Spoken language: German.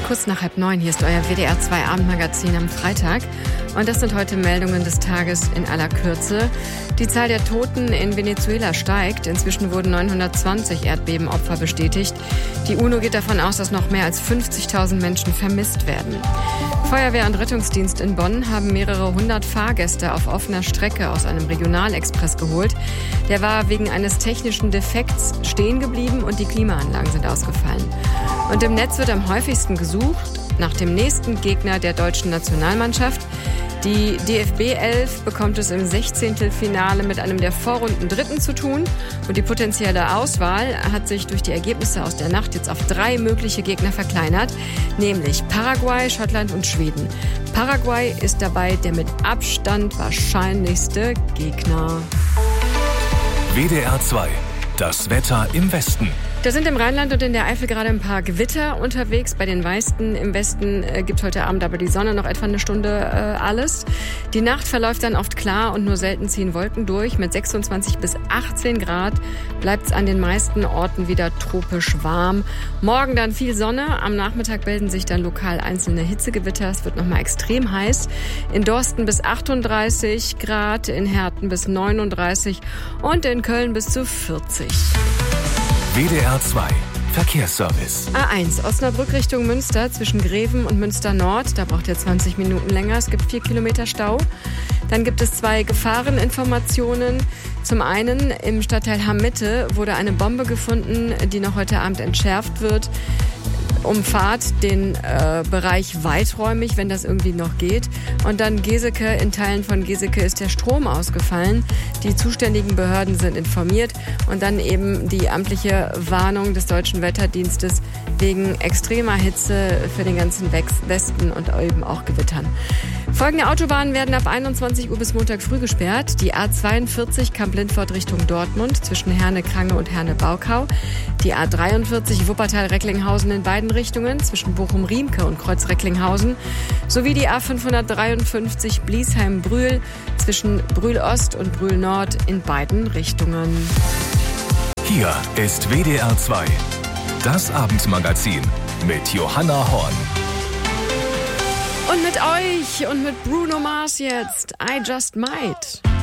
kurz nach 8:30. Hier ist euer WDR 2 Abendmagazin am Freitag. Und das sind heute Meldungen des Tages in aller Kürze. Die Zahl der Toten in Venezuela steigt. Inzwischen wurden 920 Erdbebenopfer bestätigt. Die UNO geht davon aus, dass noch mehr als 50.000 Menschen vermisst werden. Feuerwehr und Rettungsdienst in Bonn haben mehrere hundert Fahrgäste auf offener Strecke aus einem Regionalexpress geholt. Der war wegen eines technischen Defekts stehen geblieben und die Klimaanlagen sind ausgefallen. Und im Netz wird am häufigsten gesucht nach dem nächsten Gegner der deutschen Nationalmannschaft. Die DFB 11 bekommt es im 16. Finale mit einem der Vorrundendritten zu tun. Und die potenzielle Auswahl hat sich durch die Ergebnisse aus der Nacht jetzt auf 3 mögliche Gegner verkleinert, nämlich Paraguay, Schottland und Schweden. Paraguay ist dabei der mit Abstand wahrscheinlichste Gegner. WDR 2, das Wetter im Westen. Da sind im Rheinland und in der Eifel gerade ein paar Gewitter unterwegs. Bei den meisten im Westen gibt heute Abend aber die Sonne noch etwa eine Stunde alles. Die Nacht verläuft dann oft klar und nur selten ziehen Wolken durch. Mit 26 bis 18 Grad bleibt es an den meisten Orten wieder tropisch warm. Morgen dann viel Sonne. Am Nachmittag bilden sich dann lokal einzelne Hitzegewitter. Es wird nochmal extrem heiß. In Dorsten bis 38 Grad, in Herten bis 39 und in Köln bis zu 40. WDR 2 Verkehrsservice. A1 Osnabrück Richtung Münster zwischen Greven und Münster Nord. Da braucht ihr 20 Minuten länger. Es gibt 4 Kilometer Stau. Dann gibt es 2 Gefahreninformationen. Zum einen im Stadtteil Hamm-Mitte wurde eine Bombe gefunden, die noch heute Abend entschärft wird. Umfahrt den Bereich weiträumig, wenn das irgendwie noch geht. Und dann Geseke, in Teilen von Geseke ist der Strom ausgefallen. Die zuständigen Behörden sind informiert. Und dann eben die amtliche Warnung des Deutschen Wetterdienstes wegen extremer Hitze für den ganzen Westen und eben auch Gewittern. Folgende Autobahnen werden ab 21 Uhr bis Montag früh gesperrt. Die A42 Kamp-Lindfort Richtung Dortmund zwischen Herne-Krange und Herne-Baukau. Die A43 Wuppertal-Recklinghausen in beiden Richtungen zwischen Bochum-Riemke und Kreuz-Recklinghausen. Sowie die A553 Bliesheim-Brühl zwischen Brühl-Ost und Brühl-Nord in beiden Richtungen. Hier ist WDR 2, das Abendmagazin mit Johanna Horn. Und mit euch und mit Bruno Mars jetzt, I Just Might.